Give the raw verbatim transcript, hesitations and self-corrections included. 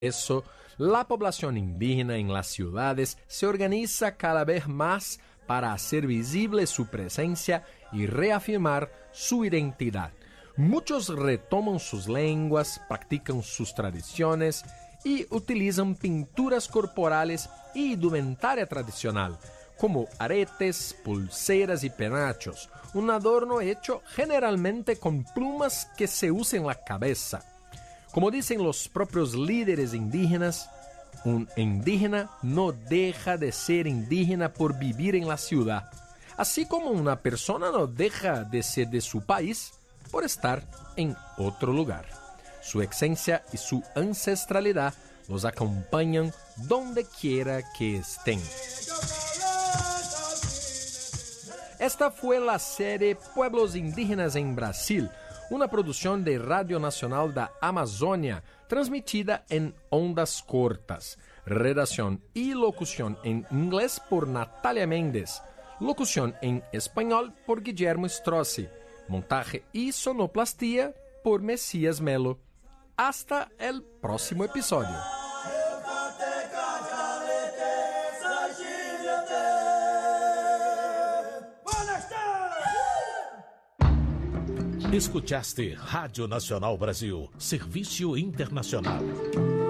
eso, la población indígena en las ciudades se organiza cada vez más para hacer visible su presencia y reafirmar su identidad. Muchos retoman sus lenguas, practican sus tradiciones y utilizan pinturas corporales y indumentaria tradicional, como aretes, pulseras y penachos, un adorno hecho generalmente con plumas que se usa en la cabeza. Como dicen los propios líderes indígenas, un indígena no deja de ser indígena por vivir en la ciudad, así como una persona no deja de ser de su país por estar en otro lugar. Su esencia y su ancestralidad los acompañan donde quiera que estén. Esta fue la serie Pueblos Indígenas en Brasil, una producción de Radio Nacional da Amazônia, transmitida en ondas cortas. Redacción y locución en inglés por Natalia Méndez. Locución en español por Guillermo Strozzi. Montaje y sonoplastía por Mesías Melo. Hasta el próximo episodio. Escutaste Rádio Nacional Brasil, Serviço Internacional.